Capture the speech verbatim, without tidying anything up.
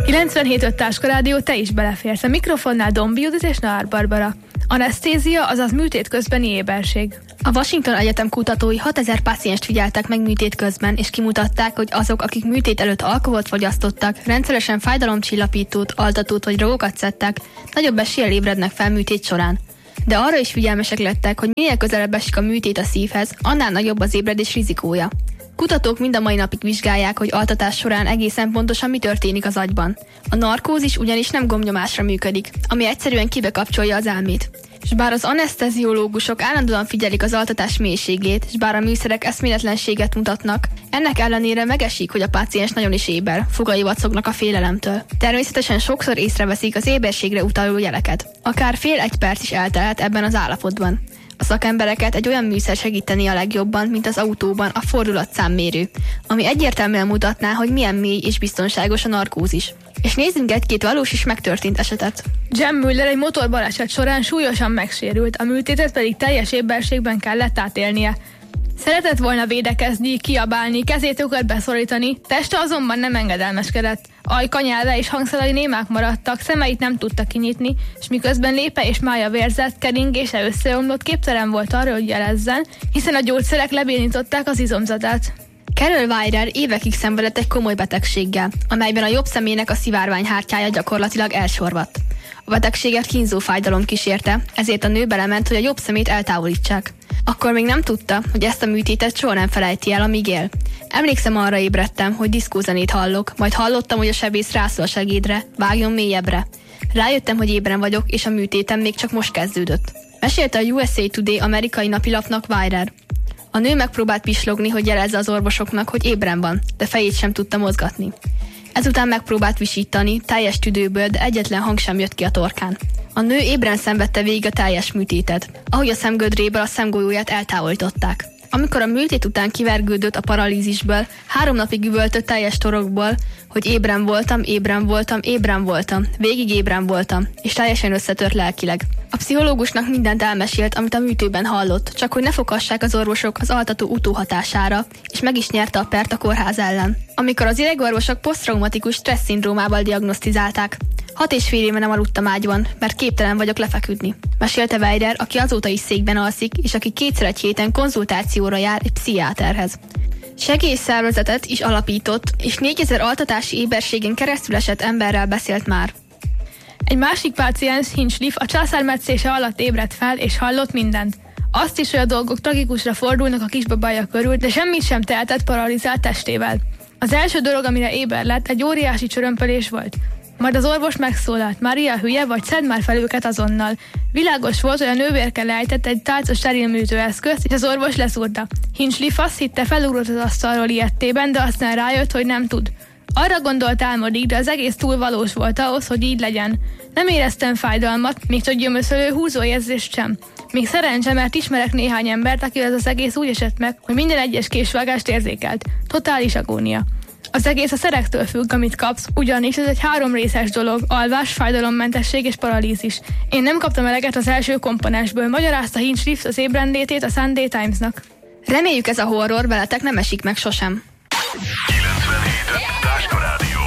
kilencvenhét öt Táska Rádió, te is beleférsz. A mikrofonnál Dombi Judit és Nahár Barbara. Anesztézia, azaz műtét közbeni éberség. A Washington Egyetem kutatói hatezer pácienst figyeltek meg műtét közben, és kimutatták, hogy azok, akik műtét előtt alkoholt fogyasztottak, rendszeresen fájdalomcsillapítót, altatót vagy drogokat szedtek, nagyobb eséllyel ébrednek fel műtét során. De arra is figyelmesek lettek, hogy minél közelebb esik a műtét a szívhez, annál nagyobb az ébredés rizikója. Kutatók mind a mai napig vizsgálják, hogy altatás során egészen pontosan mi történik az agyban. A narkózis ugyanis nem gombnyomásra működik, ami egyszerűen kibekapcsolja az elmét. És bár az aneszteziológusok állandóan figyelik az altatás mélységét, és bár a műszerek eszméletlenséget mutatnak, ennek ellenére megesik, hogy a páciens nagyon is éber, fogai vacognak a félelemtől. Természetesen sokszor észreveszik az éberségre utaló jeleket. Akár fél-egy perc is eltelhet ebben az állapotban. A szakembereket egy olyan műszer segíteni a legjobban, mint az autóban a fordulatszámmérő, ami egyértelműen mutatná, hogy milyen mély és biztonságos a narkózis. És nézzünk egy-két valós is megtörtént esetet. Jem Müller egy motorbaleset során súlyosan megsérült, a műtétet pedig teljes éberségben kellett átélnie. Szeretett volna védekezni, kiabálni, kezét akart beszorítani, teste azonban nem engedelmeskedett. Ajka, nyelve és hangszalai némák maradtak, szemeit nem tudta kinyitni, és miközben lépe és mája vérzett, keringése összeomlott, képtelen volt arra, hogy jelezzen, hiszen a gyógyszerek lebénították az izomzatát. Carol Weirer évekig szenvedett egy komoly betegséggel, amelyben a jobb szemének a szivárványhártyája gyakorlatilag elsorvadt. A betegséget kínzó fájdalom kísérte, ezért a nő belement, hogy a jobb szemét eltávolítsák. Akkor még nem tudta, hogy ezt a műtétet soha nem felejti el, amíg él. Emlékszem, arra ébredtem, hogy diszkózenét hallok, majd hallottam, hogy a sebész rászól a segédre, vágjon mélyebbre. Rájöttem, hogy ébren vagyok, és a műtétem még csak most kezdődött. Mesélte a U S A Today amerikai napilapnak Weirer. A nő megpróbált pislogni, hogy jelezze az orvosoknak, hogy ébren van, de fejét sem tudta mozgatni. Ezután megpróbált visítani, teljes tüdőből, de egyetlen hang sem jött ki a torkán. A nő ébren szenvedte végig a teljes műtétet, ahogy a szemgödréből a szemgolyóját eltávolították. Amikor a műtét után kivergődött a paralízisből, három napig üvöltött teljes torokból, hogy ébren voltam, ébren voltam, ébren voltam, végig ébren voltam, és teljesen összetört lelkileg. A pszichológusnak mindent elmesélt, amit a műtőben hallott, csak hogy ne fogassák az orvosok az altató utóhatására, és meg is nyerte a pert a kórház ellen. Amikor az idegorvosok posztraumatikus stressz szindrómával diagnosztizálták, hat és fél éve nem aludtam ágyban, mert képtelen vagyok lefeküdni. Mesélte Weirer, aki azóta is székben alszik, és aki kétszer egy héten konzultációra jár egy pszichiáterhez. Segélyszervezetet is alapított, és négyezer altatási éberségen keresztül esett emberrel beszélt már. Egy másik páciens, Hinchliffe, a császármetszése alatt ébredt fel, és hallott mindent. Azt is, hogy a dolgok tragikusra fordulnak a kisbabája körül, de semmit sem tehetett paralizált testével. Az első dolog, amire éber lett, egy óriási csörömpölés volt. Majd az orvos megszólalt: Mária, hülye vagy, szedd már fel őket azonnal. Világos volt, hogy a nővérke lejtett egy tálca steril műtőeszközt, és az orvos leszúrta. Hinchliffe azt hitte, felugrott az asztalról ijedtében, de aztán rájött, hogy nem tud. Arra gondolt álmodig, de az egész túl valós volt ahhoz, hogy így legyen. Nem éreztem fájdalmat, még csak gyömöszölő húzóérzést sem. Még szerencse, mert ismerek néhány embert, akivel az egész úgy esett meg, hogy minden egyes késvágást érzékelt. Totális agónia. Az egész a szerektől függ, amit kapsz, ugyanis ez egy három részes dolog: alvás, fájdalommentesség és paralízis. Én nem kaptam eleget az első komponensből, magyarázta Hinchliffe az ébrenlétét a Sunday Times-nak. Reméljük, ez a horror veletek nem esik meg sosem. kilencvenhét Táska Rádió.